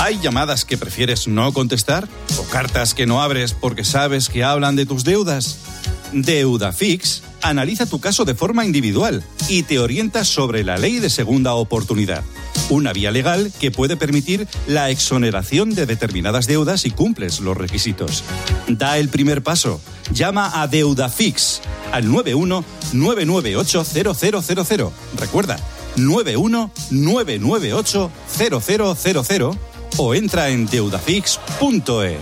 ¿Hay llamadas que prefieres no contestar? ¿O cartas que no abres porque sabes que hablan de tus deudas? Deudafix analiza tu caso de forma individual y te orienta sobre la ley de segunda oportunidad. Una vía legal que puede permitir la exoneración de determinadas deudas si cumples los requisitos. Da el primer paso. Llama a Deudafix al 91-998-0000. Recuerda, 91-998-0000 o entra en deudafix.es.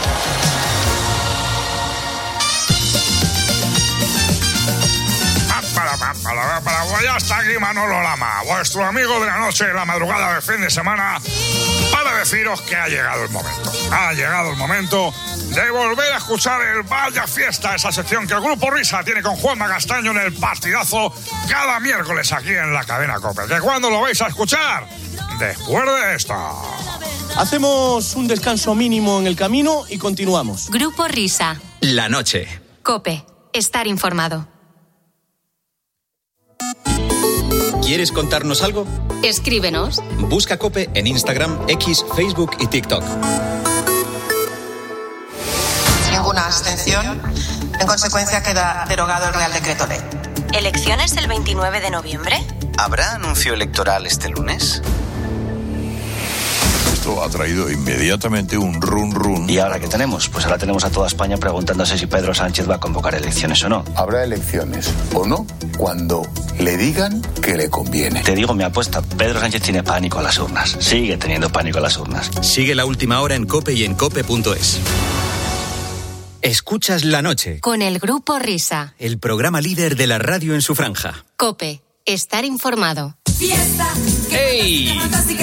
Ya está aquí Manolo Lama, vuestro amigo de la noche, la madrugada del fin de semana, para deciros que ha llegado el momento. Ha llegado el momento de volver a escuchar el Vaya Fiesta, esa sección que el Grupo Risa tiene con Juanma Castaño en el partidazo cada miércoles aquí en la cadena COPE. ¿Que cuándo lo vais a escuchar? Después de esto. Hacemos un descanso mínimo en el camino y continuamos. Grupo Risa. La noche. COPE. Estar informado. ¿Quieres contarnos algo? Escríbenos. Busca COPE en Instagram, X, Facebook y TikTok. Ninguna abstención. En consecuencia queda derogado el Real Decreto Ley. ¿Elecciones el 29 de noviembre? ¿Habrá anuncio electoral este lunes? Esto ha traído inmediatamente un run. ¿Y ahora qué tenemos? Pues ahora tenemos a toda España preguntándose si Pedro Sánchez va a convocar elecciones o no. Habrá elecciones o no cuando le digan que le conviene. Te digo mi apuesta, Pedro Sánchez tiene pánico a las urnas. Sigue teniendo pánico a las urnas. Sigue La Última Hora en COPE y en COPE.es. Escuchas La Noche. Con el Grupo Risa. El programa líder de la radio en su franja. COPE. Estar informado. Fiesta. ¡Ey!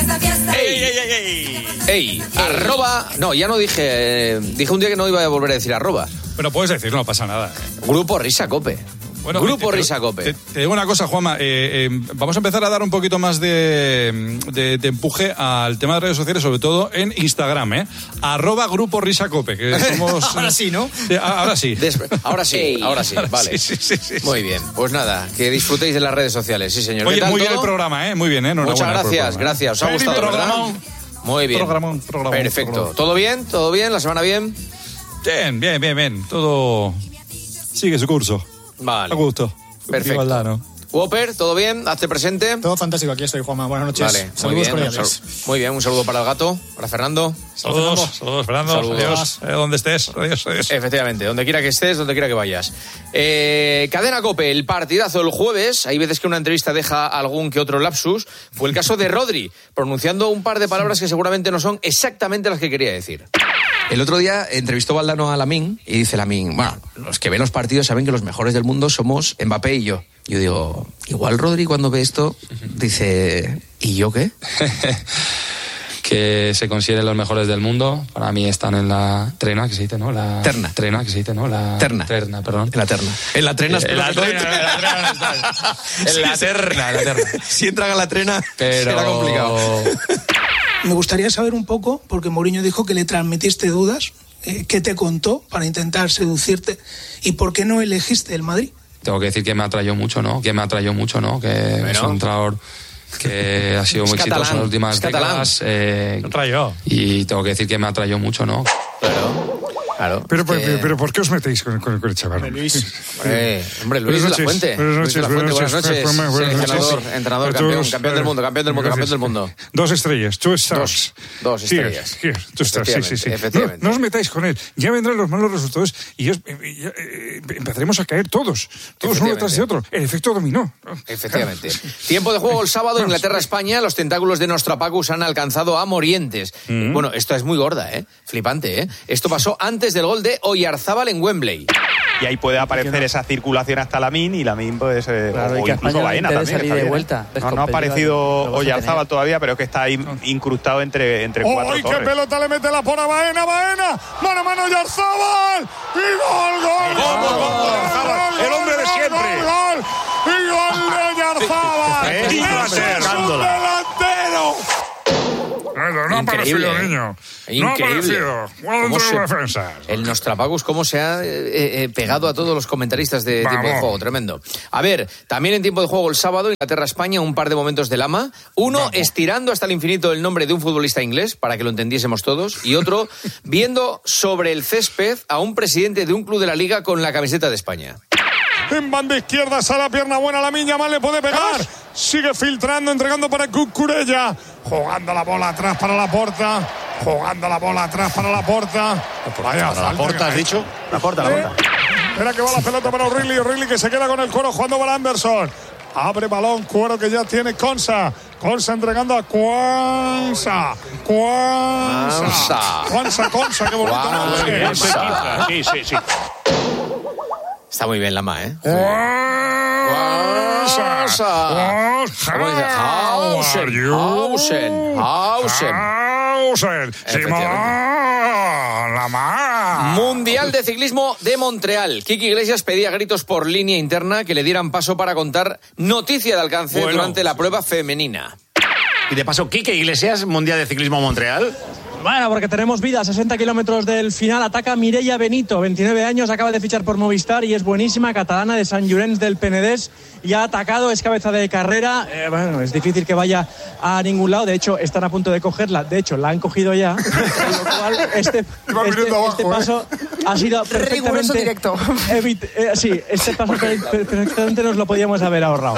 ¡Ey! Arroba. No, ya no dije. Dije un día que no iba a volver a decir arroba. Pero puedes decir, no pasa nada. Grupo Risa COPE. Bueno, Grupo Risa COPE. Te digo una cosa, Juanma. Vamos a empezar a dar un poquito más de empuje al tema de redes sociales, sobre todo en Instagram, @Grupo Risa COPE, que somos... Ahora sí, ¿no? Ahora sí. Ahora sí, vale. Sí. Muy bien, pues nada, que disfrutéis de las redes sociales, sí señor. Oye, muy bien el programa, muy bien, Muchas gracias, os ha gustado, ¿verdad? Muy bien. Programón. Perfecto. ¿Todo bien? ¿La semana bien? Bien. Todo sigue su curso. Vale. A gusto. Perfecto. Whopper, ¿todo bien? Hazte presente. Todo fantástico, aquí estoy, Juanma. Buenas noches. Vale, saludos cordiales. Muy bien, un saludo para el gato, para Fernando. Saludos, Fernando. Adiós. Donde estés. Adiós. Efectivamente, donde quiera que estés, donde quiera que vayas. Cadena COPE, el partidazo el jueves. Hay veces que una entrevista deja algún que otro lapsus. Fue el caso de Rodri, pronunciando un par de palabras que seguramente no son exactamente las que quería decir. El otro día entrevistó Valdano a Lamine y dice Lamine, bueno, los que ven los partidos saben que los mejores del mundo somos Mbappé y yo. Yo digo, igual Rodri cuando ve esto dice, ¿y yo qué? Que se consideren los mejores del mundo. Para mí están en la trena, que se dice, ¿no? Terna. Trena, que se dice, ¿no? Terna, perdón. En la terna. En la trena. En la terna. Si entran a la trena, pero... será complicado. Me gustaría saber un poco, porque Mourinho dijo que le transmitiste dudas, ¿qué te contó para intentar seducirte? ¿Y por qué no elegiste el Madrid? Tengo que decir que me atrayó mucho, ¿no? Que es un entrenador que ha sido muy exitoso en las últimas décadas. Y tengo que decir que me atrayó mucho, ¿no? Claro. Pero ¿por qué os metéis con el chaval? Luis. Hombre, Luis de la Fuente. Buenas noches. Seleccionador, entrenador, campeón del mundo. 2 estrellas, 2 stars. Dos estrellas. Here, 2 stars, sí. Efectivamente. No os metáis con él. Ya vendrán los malos resultados y empezaremos a caer todos uno detrás de otro. El efecto dominó. Efectivamente. Tiempo de juego el sábado, Inglaterra-España. Los tentáculos de Nostrapacus han alcanzado a Morientes. Bueno, esto es muy gorda, flipante, Esto pasó antes del gol de Oyarzábal en Wembley. Y ahí puede aparecer esa circulación hasta Lamine y Lamine pues, o incluso Baena también. De vuelta. No ha aparecido Oyarzábal todavía, pero es que está ahí incrustado entre 4 torres. ¡Qué pelota le mete la pora Baena! ¡Mano a mano Oyarzábal! ¡Y gol! ¡El hombre de siempre! ¡Y gol de Oyarzábal! ¡Es un delantero! No ha aparecido, niño. No ha aparecido. Bueno, dentro de la defensa. El Nostradamus, cómo se ha pegado a todos los comentaristas de Tiempo de Juego. Tremendo. A ver, también en Tiempo de Juego el sábado, Inglaterra-España, un par de momentos de Lama. Uno, estirando hasta el infinito el nombre de un futbolista inglés, para que lo entendiésemos todos. Y otro, viendo sobre el césped a un presidente de un club de la Liga con la camiseta de España. En banda izquierda, sale la pierna buena, Lamine Yamal le puede pegar. Sigue filtrando, entregando para Cucurella. Jugando la bola atrás para Laporta. Jugando la bola atrás para Laporta. Vaya, ¿Para Laporta has dicho? Laporta. Espera que va la pelota para O'Reilly que se queda con el Cuero jugando para Anderson. Abre balón, Cuero que ya tiene Konsa. Konsa entregando a Kwanza, qué bonito. Sí. Está muy bien Lama, ¿eh? Hausen. Lama. Mundial de Ciclismo de Montreal. Kiki Iglesias pedía gritos por línea interna que le dieran paso para contar noticia de alcance durante la prueba femenina. Y de paso, Kike Iglesias, Mundial de Ciclismo Montreal. Bueno, porque tenemos vida, 60 kilómetros del final, ataca Mireia Benito, 29 años, acaba de fichar por Movistar y es buenísima, catalana de Sant Llorenç del Penedès, y ha atacado, es cabeza de carrera, bueno, es difícil que vaya a ningún lado, de hecho están a punto de cogerla, de hecho la han cogido ya, con lo cual este paso ha sido perfectamente directo. Sí, este paso perfectamente nos lo podíamos haber ahorrado.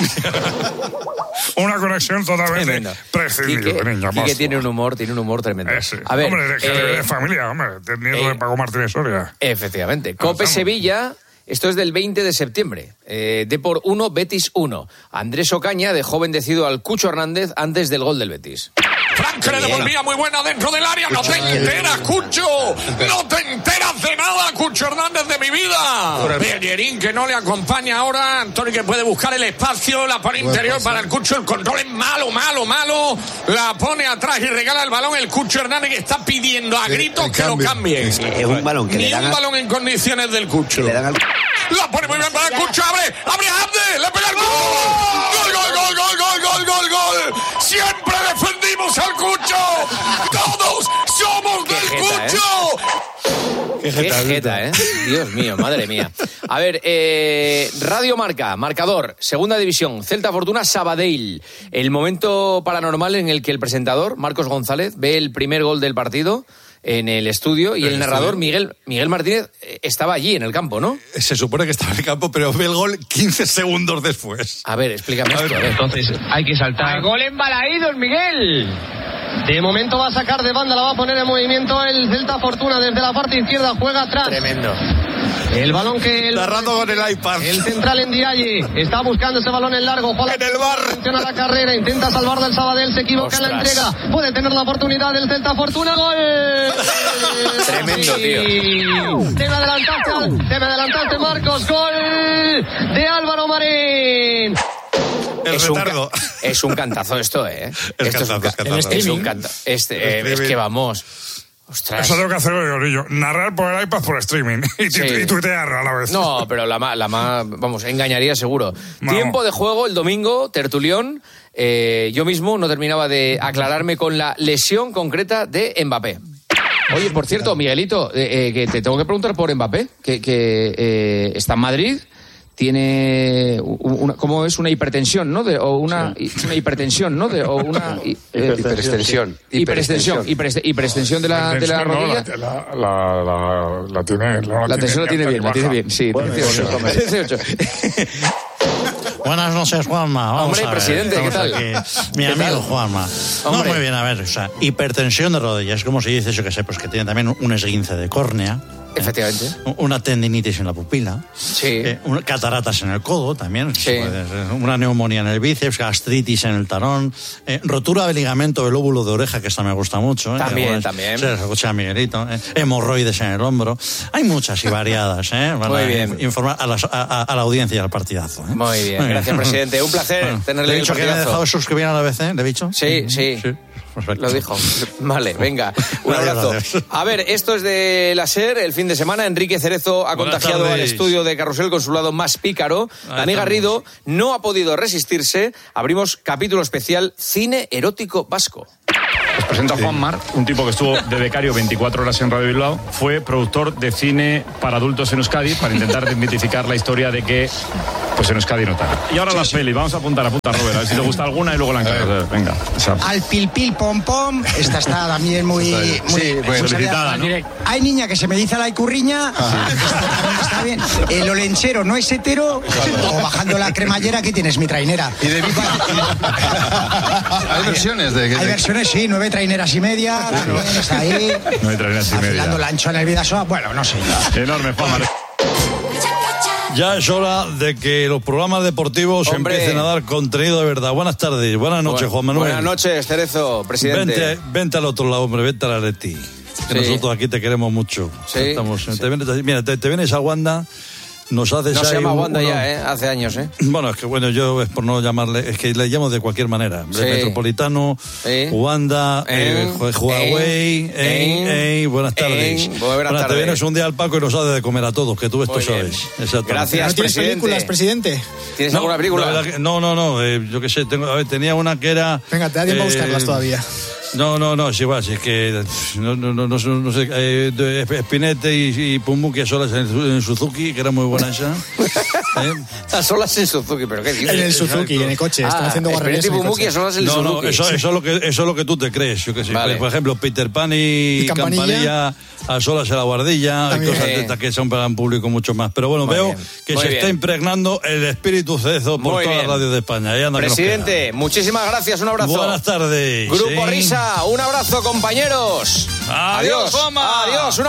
Una conexión totalmente prescindible. Quique tiene un humor tremendo. A ver, hombre, de familia, hombre, teniendo de Paco Martínez Soria. Efectivamente. Cope Sevilla, esto es del 20 de septiembre. Depor 1, Betis 1. Andrés Ocaña dejó bendecido al Cucho Hernández antes del gol del Betis. Frank que le devolvía muy buena dentro del área. No te enteras, Cucho. No te enteras de nada, Cucho Hernández de mi vida. Bellerín que no le acompaña ahora. Antonio que puede buscar el espacio. La pone interior para el Cucho. El control es malo. La pone atrás y regala el balón. El Cucho Hernández que está pidiendo a gritos que lo cambien. Es un balón que ni le dan un balón en condiciones del Cucho. La pone muy bien para el Cucho. Abre Abde. Le pega el gol. Gol. Siempre defendimos al Cucho. Todos somos del Cucho. Qué jeta, ¿eh? Dios mío, madre mía. A ver, Radio Marca, marcador, segunda división, Celta Fortuna Sabadell. El momento paranormal en el que el presentador, Marcos González, ve el primer gol del partido en el estudio y el narrador, Miguel Martínez, estaba allí en el campo, ¿no? Se supone que estaba en el campo, pero ve el gol 15 segundos después. A ver, explícame esto. A ver. Entonces, hay que saltar. El gol en Balaídos, Miguel. De momento va a sacar de banda, la va a poner en movimiento el Celta Fortuna desde la parte izquierda, juega atrás. Tremendo. El balón que... Narrando con el iPad. El central en Ndiaye está buscando ese balón en largo. En el bar. Funciona la carrera, intenta salvar del Sabadell, se equivoca en la entrega. Puede tener la oportunidad del Celta Fortuna, gol. Tremendo, tío. Te me adelantaste, Marcos, gol de Álvaro Marín. Es un cantazo esto, ¿eh? Es un cantazo. Es que vamos... Ostras. Eso tengo que hacerlo yo, narrar por el iPad por streaming y tuitear a la vez. No, pero la vamos, engañaría seguro. No. Tiempo de juego el domingo, tertulión. Yo mismo no terminaba de aclararme con la lesión concreta de Mbappé. Oye, por cierto, Miguelito, que te tengo que preguntar por Mbappé, que está en Madrid. Tiene ¿cómo es? Una hipertensión, ¿no? Una hipertensión, ¿no? Hiperextensión de la rodilla. La tiene. La tensión la tiene bien, sí. Bueno, 18. Buenas noches, Juanma. Hombre, presidente, ¿qué tal? Mi amigo Juanma. No, muy bien, a ver, o sea, hipertensión de rodillas, como se dice, yo que sé, pues que tiene también un esguince de córnea. Efectivamente. Una tendinitis en la pupila. Sí. Cataratas en el codo también. Sí. Una neumonía en el bíceps, gastritis en el talón. Rotura de ligamento del lóbulo de oreja, que esta me gusta mucho. También. Se escucha a Miguelito. Hemorroides en el hombro. Hay muchas y variadas. Muy bien. Informar a la audiencia y al partidazo. Muy bien. Gracias, presidente. Un placer tenerle. ¿Le he dicho que me ha dejado suscribir a la ABC? ¿Le he dicho? Sí. Perfecto. Lo dijo. Vale, venga. Un abrazo. A ver, esto es de la SER. El fin de semana, Enrique Cerezo ha contagiado al estudio de Carrusel con su lado más pícaro. Dani Garrido no ha podido resistirse. Abrimos capítulo especial Cine Erótico Vasco. Os presento a Juan Mar, un tipo que estuvo de becario 24 horas en Radio Bilbao. Fue productor de cine para adultos en Euskadi para intentar desmitificar la historia de que pues en Euskadi no tal. Y ahora las pelis, vamos a apuntar, Robert, a ver si te gusta alguna y luego la encargas. Venga. Al pil pil pom pom, esta está también muy solicitada, ¿no? Hay niña que se me dice la icurriña, está bien. El olenchero no es hetero, o bajando la cremallera, ¿qué tienes? Mi trainera. Y de hay versiones Hay versiones, sí, 9 traineras y media, también está ahí. 9 traineras y media. Afilando la anchoa en el Vidasoa, bueno, no sé. Enorme, Juan Mar. Ya es hora de que los programas deportivos empiecen a dar contenido de verdad. Buenas tardes, buenas noches, Juan Manuel. Buenas noches, Cerezo, presidente. Vente al otro lado, hombre, vente a la Leti. Que nosotros aquí te queremos mucho. Sí. Te vienes a Wanda. Nos haces no se llama Wanda ya, hace años, Bueno, es que yo es por no llamarle, es que le llamo de cualquier manera. Sí. Metropolitano, Wanda, Huawei, buenas tardes. Buenas tardes. Te vienes un día al Paco y nos haces de comer a todos, que tú esto sabes. Gracias, ¿No tienes películas, presidente? ¿Tienes alguna película? No, yo qué sé, tenía una que era... Venga, te da tiempo a buscarlas todavía. No, es igual, si es que no sé, Spinette y Pumuki a solas en Suzuki, que era muy buena esa. A solas en Suzuki, pero ¿qué dices? En el Suzuki, en el coche, están haciendo guarrerías en el coche. Spinette y Pumuki a solas en el Suzuki. Eso es lo que tú te crees, yo qué sé. Vale. Por ejemplo, Peter Pan y Campanilla a solas en la guardilla, hay cosas de estas que son para un público mucho más. Pero bueno, veo que se está impregnando el espíritu Cerezo por todas las radios de España. Presidente, muchísimas gracias, un abrazo. Buenas tardes. Grupo Risa, un abrazo, compañeros. Adiós, Adiós.